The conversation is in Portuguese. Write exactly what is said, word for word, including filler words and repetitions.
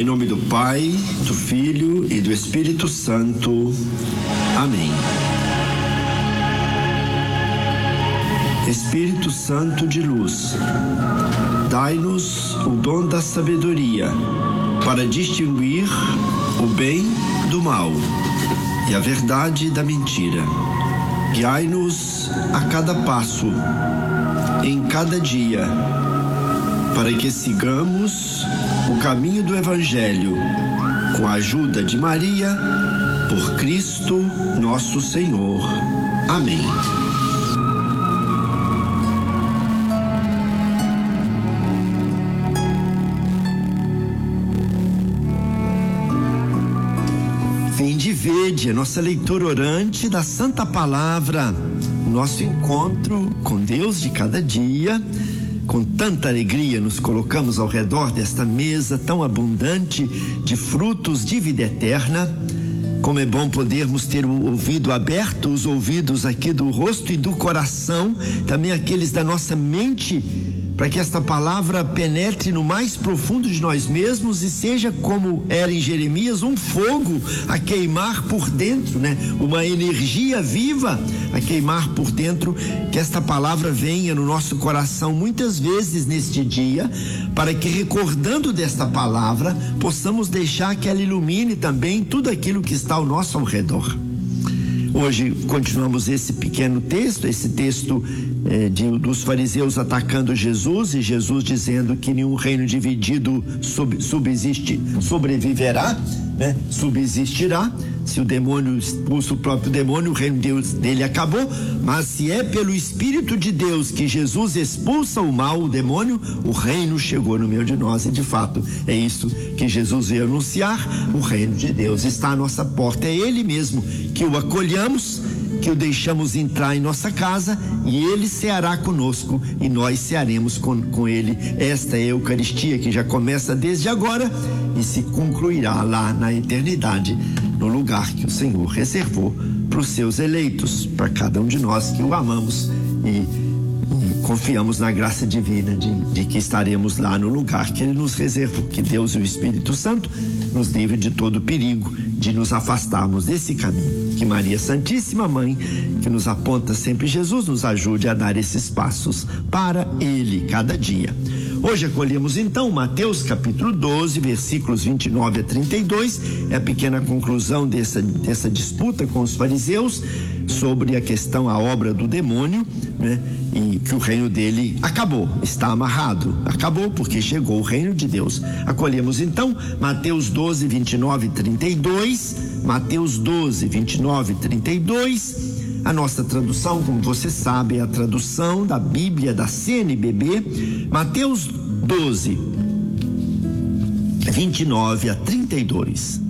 Em nome do Pai, do Filho e do Espírito Santo. Amém. Espírito Santo de luz, dai-nos o dom da sabedoria para distinguir o bem do mal e a verdade da mentira. Guiai-nos a cada passo, em cada dia, para que sigamos o caminho do Evangelho, com a ajuda de Maria, por Cristo nosso Senhor. Amém. Vinde vede a nossa leitura orante da Santa Palavra, nosso encontro com Deus de cada dia. Com tanta alegria nos colocamos ao redor desta mesa tão abundante de frutos de vida eterna. Como é bom podermos ter o ouvido aberto, os ouvidos aqui do rosto e do coração, também aqueles da nossa mente, para que esta palavra penetre no mais profundo de nós mesmos e seja, como era em Jeremias, um fogo a queimar por dentro, né? Uma energia viva a queimar por dentro, que esta palavra venha no nosso coração muitas vezes neste dia, para que, recordando desta palavra, possamos deixar que ela ilumine também tudo aquilo que está ao nosso ao redor. Hoje continuamos esse pequeno texto, esse texto eh, de, dos fariseus atacando Jesus, e Jesus dizendo que nenhum reino dividido sub, subsiste, sobreviverá, né? Subsistirá. Se o demônio expulsa o próprio demônio, o reino de Deus dele acabou. Mas se é pelo Espírito de Deus que Jesus expulsa o mal, o demônio, o reino chegou no meio de nós. E de fato é isso que Jesus veio anunciar. O reino de Deus está à nossa porta. É Ele mesmo que o acolhamos, que o deixamos entrar em nossa casa, e Ele ceará conosco e nós cearemos com, com Ele. Esta é a Eucaristia que já começa desde agora e se concluirá lá na eternidade, no lugar que o Senhor reservou para os seus eleitos, para cada um de nós que o amamos e, e confiamos na graça divina de, de que estaremos lá no lugar que Ele nos reservou. Que Deus e o Espírito Santo nos livre de todo perigo de nos afastarmos desse caminho. Que Maria Santíssima Mãe, que nos aponta sempre Jesus, nos ajude a dar esses passos para Ele cada dia. Hoje acolhemos então Mateus capítulo doze, versículos vinte e nove a trinta e dois, é a pequena conclusão dessa, dessa disputa com os fariseus sobre a questão, a obra do demônio, né? E que o reino dele acabou, está amarrado, acabou porque chegou o reino de Deus. Acolhemos então Mateus doze, vinte e nove e trinta e dois, Mateus doze, vinte e nove e trinta e dois. A nossa tradução, como você sabe, é a tradução da Bíblia da C N B B, Mateus doze, vinte e nove a trinta e dois.